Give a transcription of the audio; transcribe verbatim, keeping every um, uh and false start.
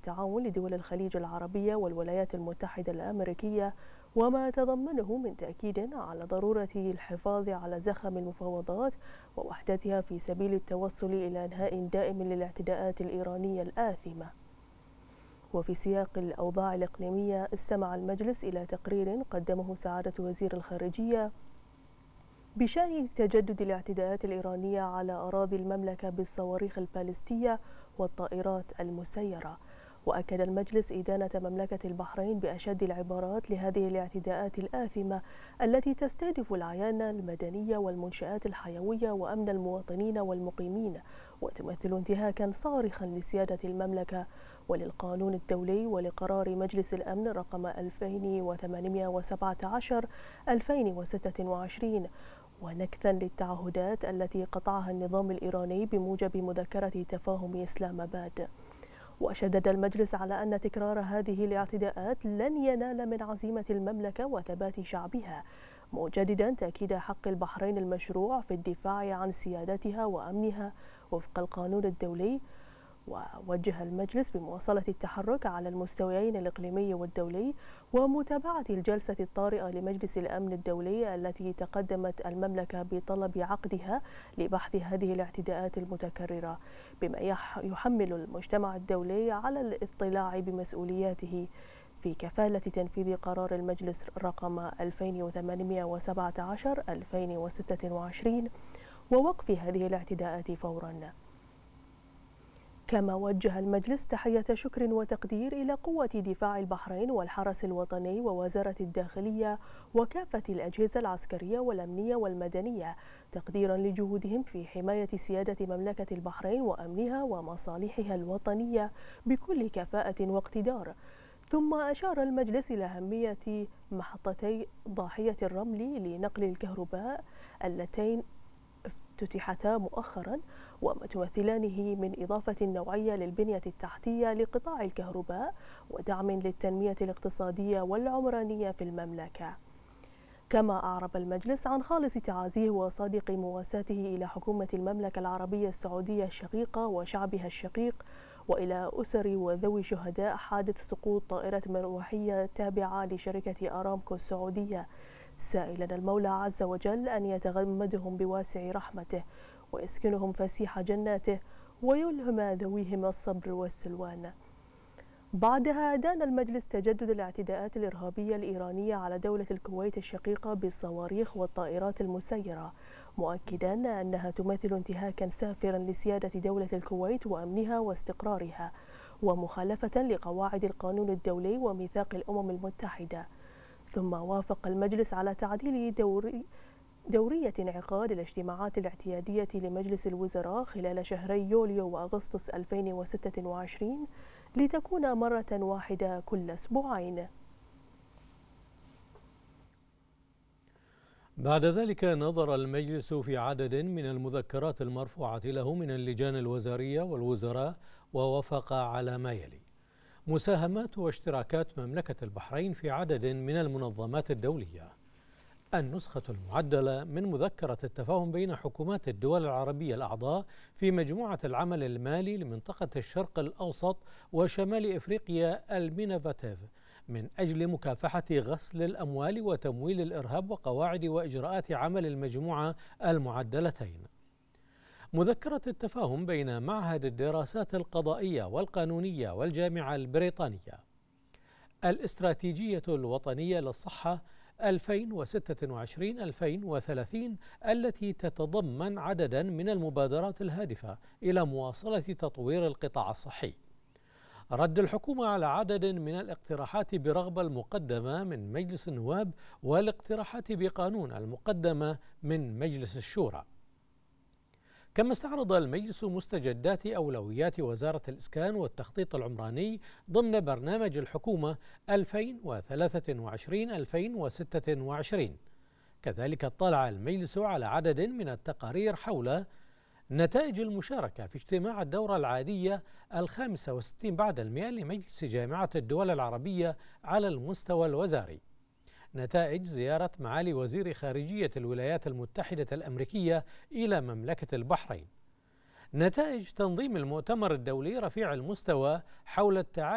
التعاون لدول الخليج العربية والولايات المتحدة الأمريكية، وما تضمنه من تأكيد على ضرورة الحفاظ على زخم المفاوضات ووحدتها في سبيل التوصل إلى إنهاء دائم للاعتداءات الإيرانية الآثمة. وفي سياق الأوضاع الإقليمية، استمع المجلس إلى تقرير قدمه سعادة وزير الخارجية بشأن تجدد الاعتداءات الإيرانية على أراضي المملكة بالصواريخ البالستية والطائرات المسيرة. وأكد المجلس إدانة مملكة البحرين بأشد العبارات لهذه الاعتداءات الآثمة التي تستهدف الأعيان المدنية والمنشآت الحيوية وأمن المواطنين والمقيمين، وتمثل انتهاكا صارخا لسيادة المملكة وللقانون الدولي ولقرار مجلس الأمن رقم ألفين وثمانمائة وسبعة عشر ألفين وستة وعشرين، ونكثا للتعهدات التي قطعها النظام الإيراني بموجب مذكرة تفاهم إسلام آباد. وشدد المجلس على أن تكرار هذه الاعتداءات لن ينال من عزيمة المملكة وثبات شعبها، مجددا تأكيد حق البحرين المشروع في الدفاع عن سيادتها وأمنها وفق القانون الدولي. ووجه المجلس بمواصلة التحرك على المستويين الإقليمي والدولي ومتابعة الجلسة الطارئة لمجلس الأمن الدولي التي تقدمت المملكة بطلب عقدها لبحث هذه الاعتداءات المتكررة، بما يحمل المجتمع الدولي على الاطلاع بمسؤولياته في كفالة تنفيذ قرار المجلس رقم ألفين وثمانمائة وسبعة عشر ألفين وستة وعشرين ووقف هذه الاعتداءات فوراً. كما وجه المجلس تحية شكر وتقدير إلى قوة دفاع البحرين والحرس الوطني ووزارة الداخلية وكافة الأجهزة العسكرية والأمنية والمدنية، تقديرا لجهودهم في حماية سيادة مملكة البحرين وأمنها ومصالحها الوطنية بكل كفاءة واقتدار. ثم أشار المجلس إلى أهمية محطتي ضاحية الرمل لنقل الكهرباء اللتين افتتحتا مؤخرا وتمثلانه من إضافة نوعية للبنية التحتية لقطاع الكهرباء ودعم للتنمية الاقتصادية والعمرانية في المملكة. كما أعرب المجلس عن خالص تعازيه وصادق مواساته إلى حكومة المملكة العربية السعودية الشقيقة وشعبها الشقيق، وإلى أسر وذوي شهداء حادث سقوط طائرة مروحية تابعة لشركة أرامكو السعودية، سائلا المولى عز وجل أن يتغمدهم بواسع رحمته ويسكنهم فسيح جناته ويلهم ذويهم الصبر والسلوان. بعدها أدان المجلس تجدد الاعتداءات الإرهابية الإيرانية على دولة الكويت الشقيقة بالصواريخ والطائرات المسيرة، مؤكدا أنها تمثل انتهاكا سافرا لسيادة دولة الكويت وأمنها واستقرارها ومخالفة لقواعد القانون الدولي وميثاق الأمم المتحدة. ثم وافق المجلس على تعديل دوري دورية انعقاد الاجتماعات الاعتيادية لمجلس الوزراء خلال شهري يوليو وأغسطس ألفين وستة وعشرين لتكون مرة واحدة كل أسبوعين. بعد ذلك نظر المجلس في عدد من المذكرات المرفوعة له من اللجان الوزارية والوزراء، ووافق على ما يلي: مساهمات واشتراكات مملكة البحرين في عدد من المنظمات الدولية، النسخة المعدلة من مذكرة التفاهم بين حكومات الدول العربية الأعضاء في مجموعة العمل المالي لمنطقة الشرق الأوسط وشمال إفريقيا المينافاتيف من أجل مكافحة غسل الأموال وتمويل الإرهاب وقواعد وإجراءات عمل المجموعة المعدلتين، مذكرة التفاهم بين معهد الدراسات القضائية والقانونية والجامعة البريطانية، الاستراتيجية الوطنية للصحة ألفين وستة وعشرين ألفين وثلاثين التي تتضمن عددا من المبادرات الهادفة إلى مواصلة تطوير القطاع الصحي، رد الحكومة على عدد من الاقتراحات برغبة المقدمة من مجلس النواب والاقتراحات بقانون المقدمة من مجلس الشورى. كما استعرض المجلس مستجدات أولويات وزارة الإسكان والتخطيط العمراني ضمن برنامج الحكومة ألفين وثلاثة وعشرين ألفين وستة وعشرين. كذلك اطلع المجلس على عدد من التقارير حول نتائج المشاركة في اجتماع الدورة العادية الخامسة والستين بعد المئة لمجلس جامعة الدول العربية على المستوى الوزاري، نتائج زيارة معالي وزير خارجية الولايات المتحدة الأمريكية إلى مملكة البحرين، نتائج تنظيم المؤتمر الدولي رفيع المستوى حول التعاون